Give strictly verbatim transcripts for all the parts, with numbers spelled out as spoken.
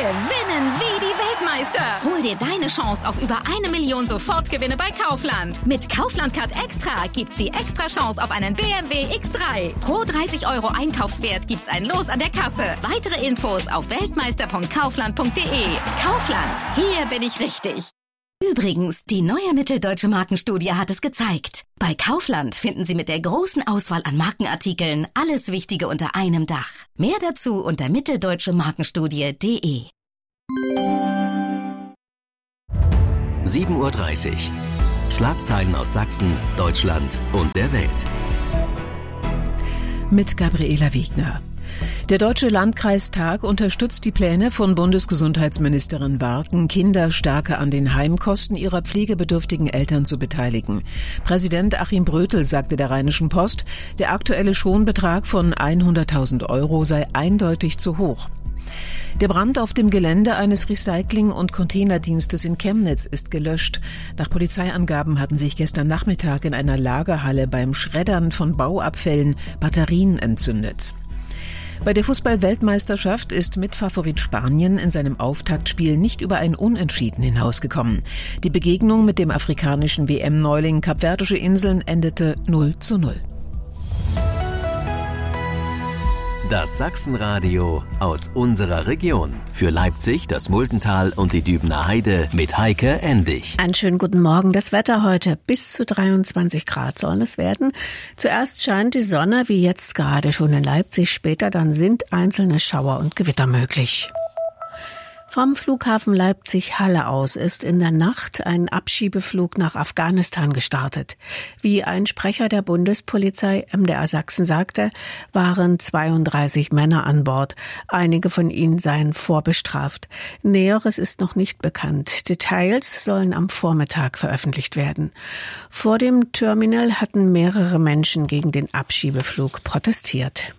Gewinnen wie die Weltmeister. Hol dir deine Chance auf über eine Million Sofortgewinne bei Kaufland. Mit Kaufland Card Extra gibt's die extra Chance auf einen B M W X drei. Pro dreißig Euro Einkaufswert gibt's ein Los an der Kasse. Weitere Infos auf weltmeister punkt kaufland punkt de. Kaufland, hier bin ich richtig. Übrigens, die neue Mitteldeutsche Markenstudie hat es gezeigt. Bei Kaufland finden Sie mit der großen Auswahl an Markenartikeln alles Wichtige unter einem Dach. Mehr dazu unter mitteldeutsche markenstudie punkt de. sieben Uhr dreißig. Schlagzeilen aus Sachsen, Deutschland und der Welt. Mit Gabriela Wiegner. Der Deutsche Landkreistag unterstützt die Pläne von Bundesgesundheitsministerin Warken, Kinder stärker an den Heimkosten ihrer pflegebedürftigen Eltern zu beteiligen. Präsident Achim Brötel sagte der Rheinischen Post, der aktuelle Schonbetrag von hunderttausend Euro sei eindeutig zu hoch. Der Brand auf dem Gelände eines Recycling- und Containerdienstes in Chemnitz ist gelöscht. Nach Polizeiangaben hatten sich gestern Nachmittag in einer Lagerhalle beim Schreddern von Bauabfällen Batterien entzündet. Bei der Fußball-Weltmeisterschaft ist Mitfavorit Spanien in seinem Auftaktspiel nicht über ein Unentschieden hinausgekommen. Die Begegnung mit dem afrikanischen W M-Neuling Kapverdische Inseln endete null zu null. Das Sachsenradio aus unserer Region. Für Leipzig, das Muldental und die Dübener Heide mit Heike Endig. Einen schönen guten Morgen. Das Wetter heute bis zu dreiundzwanzig Grad sollen es werden. Zuerst scheint die Sonne, wie jetzt gerade schon in Leipzig. Später dann sind einzelne Schauer und Gewitter möglich. Vom Flughafen Leipzig-Halle aus ist in der Nacht ein Abschiebeflug nach Afghanistan gestartet. Wie ein Sprecher der Bundespolizei M D R Sachsen sagte, waren zweiunddreißig Männer an Bord. Einige von ihnen seien vorbestraft. Näheres ist noch nicht bekannt. Details sollen am Vormittag veröffentlicht werden. Vor dem Terminal hatten mehrere Menschen gegen den Abschiebeflug protestiert.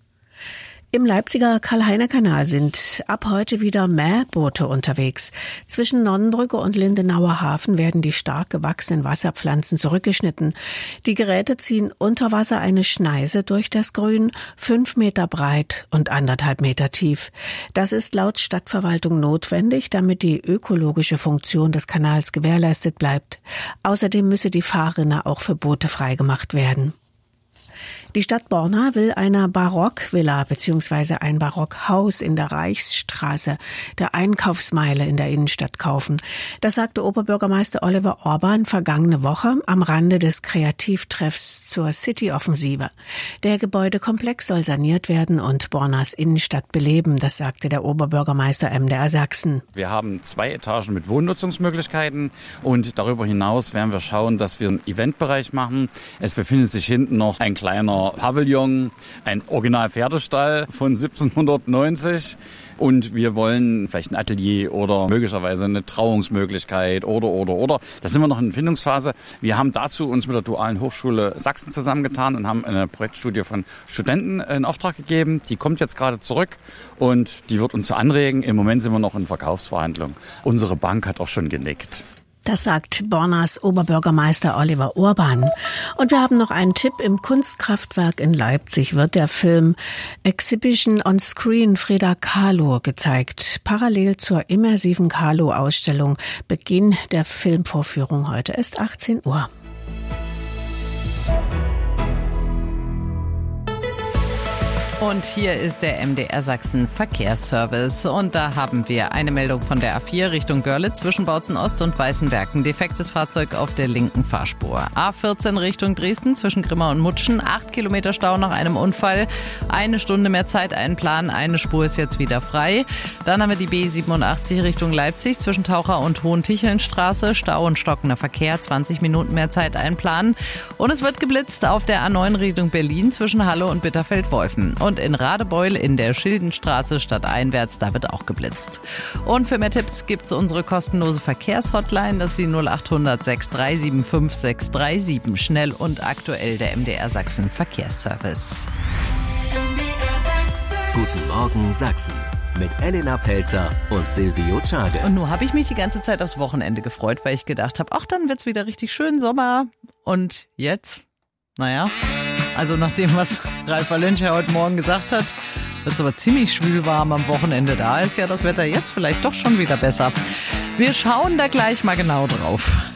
Im Leipziger Karl-Heine-Kanal sind ab heute wieder Mähboote unterwegs. Zwischen Nonnenbrücke und Lindenauer Hafen werden die stark gewachsenen Wasserpflanzen zurückgeschnitten. Die Geräte ziehen unter Wasser eine Schneise durch das Grün, fünf Meter breit und anderthalb Meter tief. Das ist laut Stadtverwaltung notwendig, damit die ökologische Funktion des Kanals gewährleistet bleibt. Außerdem müsse die Fahrrinne auch für Boote freigemacht werden. Die Stadt Borna will eine Barockvilla bzw. ein Barockhaus in der Reichsstraße, der Einkaufsmeile in der Innenstadt kaufen. Das sagte Oberbürgermeister Oliver Orban vergangene Woche am Rande des Kreativtreffs zur City-Offensive. Der Gebäudekomplex soll saniert werden und Bornas Innenstadt beleben, das sagte der Oberbürgermeister M D R Sachsen. Wir haben zwei Etagen mit Wohnnutzungsmöglichkeiten und darüber hinaus werden wir schauen, dass wir einen Eventbereich machen. Es befindet sich hinten noch ein kleiner Pavillon, ein Original-Pferdestall von siebzehnhundertneunzig und wir wollen vielleicht ein Atelier oder möglicherweise eine Trauungsmöglichkeit oder, oder, oder. Da sind wir noch in der Findungsphase. Wir haben dazu uns mit der Dualen Hochschule Sachsen zusammengetan und haben eine Projektstudie von Studenten in Auftrag gegeben. Die kommt jetzt gerade zurück und die wird uns anregen. Im Moment sind wir noch in Verkaufsverhandlungen. Unsere Bank hat auch schon genickt. Das sagt Bornas Oberbürgermeister Oliver Orban. Und wir haben noch einen Tipp. Im Kunstkraftwerk in Leipzig wird der Film Exhibition on Screen Frida Kahlo gezeigt. Parallel zur immersiven Kahlo-Ausstellung. Beginn der Filmvorführung heute ist achtzehn Uhr. Und hier ist der M D R Sachsen Verkehrsservice. Und da haben wir eine Meldung von der A vier Richtung Görlitz zwischen Bautzen Ost und Weißenberg. Defektes Fahrzeug auf der linken Fahrspur. A vierzehn Richtung Dresden zwischen Grimma und Mutschen. Acht Kilometer Stau nach einem Unfall. Eine Stunde mehr Zeit einplanen. Eine Spur ist jetzt wieder frei. Dann haben wir die B siebenundachtzig Richtung Leipzig zwischen Taucher und Hohentichelnstraße. Stau und stockender Verkehr. zwanzig Minuten mehr Zeit einplanen. Und es wird geblitzt auf der A neun Richtung Berlin zwischen Halle und Bitterfeld-Wolfen. Und in Radebeul in der Schildenstraße stadteinwärts, da wird auch geblitzt. Und für mehr Tipps gibt's unsere kostenlose Verkehrshotline, das ist die null acht hundert sechs drei sieben fünf sechs drei sieben. Schnell und aktuell der M D R Sachsen Verkehrsservice. Guten Morgen Sachsen mit Elena Pelzer und Silvio Czage. Und nun habe ich mich die ganze Zeit aufs Wochenende gefreut, weil ich gedacht habe, ach, dann wird's wieder richtig schön Sommer. Und jetzt, naja... Also nach dem, was Ralf Walenscher heute Morgen gesagt hat, Wird es aber ziemlich schwül warm am Wochenende. Da ist ja das Wetter jetzt vielleicht doch schon wieder besser. Wir schauen da gleich mal genau drauf.